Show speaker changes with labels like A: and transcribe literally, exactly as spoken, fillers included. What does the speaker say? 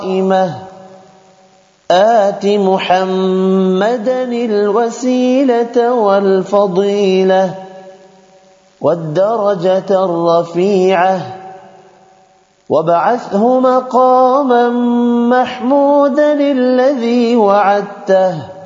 A: آت محمدا الوسيلة والفضيلة والدرجة الرفيعة وابعثه مقاما محمودا الذي وعدته